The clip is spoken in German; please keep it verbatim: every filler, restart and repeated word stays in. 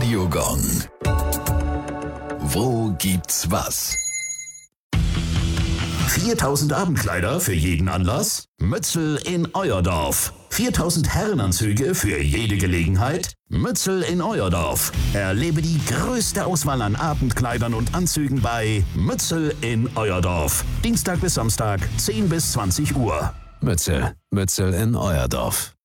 Radiogong. Wo gibt's was? viertausend Abendkleider für jeden Anlass? Mützel in euer Dorf. viertausend Herrenanzüge für jede Gelegenheit? Mützel in euer Dorf. Erlebe die größte Auswahl an Abendkleidern und Anzügen bei Mützel in euer Dorf. Dienstag bis Samstag, zehn bis zwanzig Uhr. Mützel, Mützel in euer Dorf.